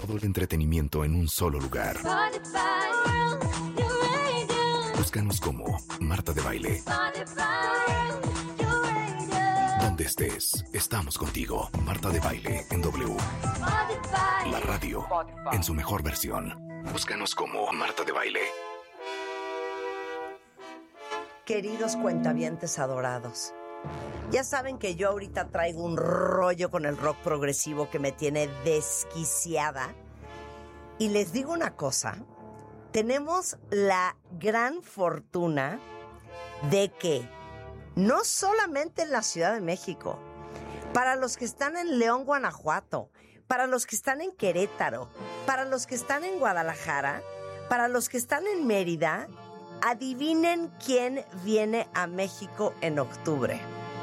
Todo el entretenimiento en un solo lugar. Búscanos como Marta de Baile. Donde estés, estamos contigo. Marta de Baile en W. La radio en su mejor versión. Búscanos como Marta de Baile. Queridos cuentavientes adorados, ya saben que yo ahorita traigo un rollo con el rock progresivo que me tiene desquiciada. Y les digo una cosa, tenemos la gran fortuna de que no solamente en la Ciudad de México, para los que están en León, Guanajuato, para los que están en Querétaro, para los que están en Guadalajara, para los que están en Mérida, adivinen quién viene a México en octubre.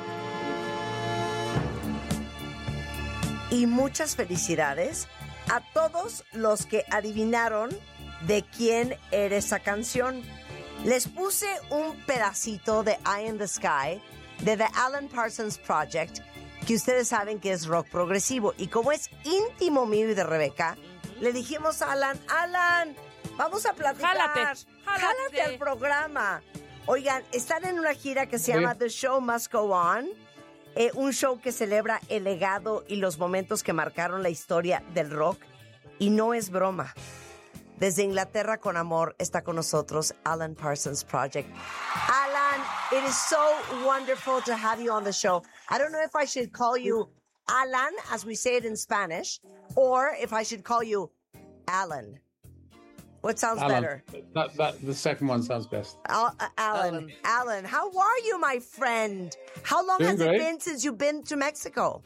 Y muchas felicidades a todos los que adivinaron de quién era esa canción. Les puse un pedacito de Eye in the Sky de The Alan Parsons Project, que ustedes saben que es rock progresivo. Y como es íntimo mío y de Rebeca, le dijimos a Alan, vamos a platicar. Jálate al programa. Oigan, están en una gira que se llama The Show Must Go On. Un show que celebra el legado y los momentos que marcaron la historia del rock. Y no es broma. Desde Inglaterra con amor está con nosotros Alan Parsons Project. Alan, it is so wonderful to have you on the show. I don't know if I should call you Alan, as we say it in Spanish, or if I should call you Alan. What sounds better? The second one sounds best. Alan, how are you, my friend? How long has it been since you've been to Mexico?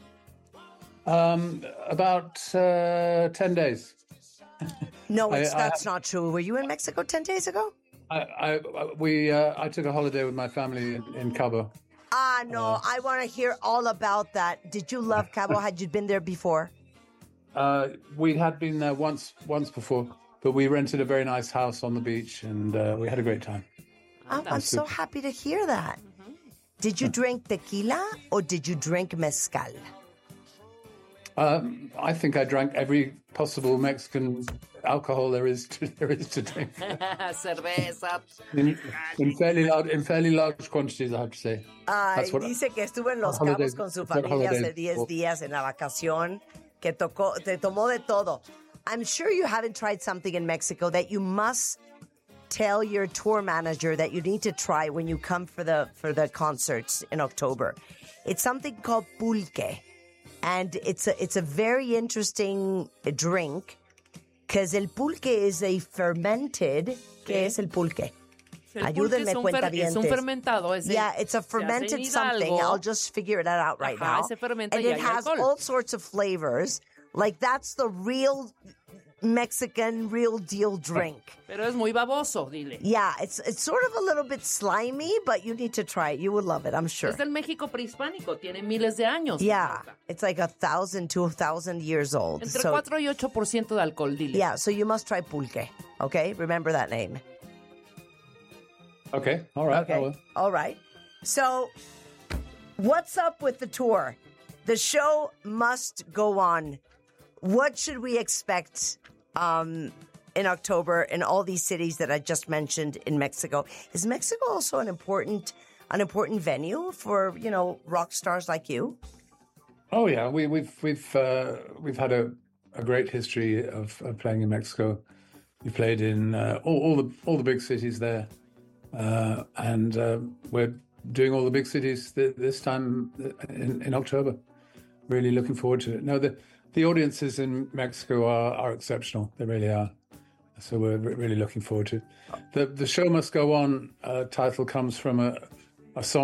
About 10 days. No, that's not true. Were you in Mexico 10 days ago? I took a holiday with my family in Cabo. No, I want to hear all about that. Did you love Cabo? Had you been there before? We had been there once before, but we rented a very nice house on the beach, and we had a great time. Oh, I'm so happy to hear that. Mm-hmm. Did you drink tequila or did you drink mezcal? I think I drank every possible Mexican alcohol there is to drink. Cerveza. In fairly large quantities, I have to say. Dice que estuvo en Los Cabos con su familia hace 10 días en la vacación, que te tomó de todo. I'm sure you haven't tried something in Mexico that you must tell your tour manager that you need to try when you come for the concerts in October. It's something called pulque. And it's a very interesting drink because el pulque is a fermented. ¿Qué es el pulque? Ayúdenme, cuentavientes. Es un fermentado. Yeah, it's a fermented something. I'll just figure that out right now. And it has all sorts of flavors. Like, that's the real Mexican real deal drink. Pero es muy baboso, dile. Yeah, it's sort of a little bit slimy, but you need to try it. You will love it, I'm sure. Es del México prehispánico, tiene miles de años. Yeah, it's like 1,000 to 2,000 years old. Entre 4 y 8% de alcohol, dile. Yeah, so you must try pulque, okay? Remember that name. Okay, all right. Okay. I will. All right. So, what's up with the tour? The show must go on. What should we expect in October in all these cities that I just mentioned in Mexico? Is Mexico also an important venue for, rock stars like you? Oh yeah, we've had a great history of playing in Mexico. We played in all the big cities there, and we're doing all the big cities this time in October. Really looking forward to it. No, the audiences in Mexico are exceptional. They really are. So we're really looking forward to it. The Show Must Go On title comes from a song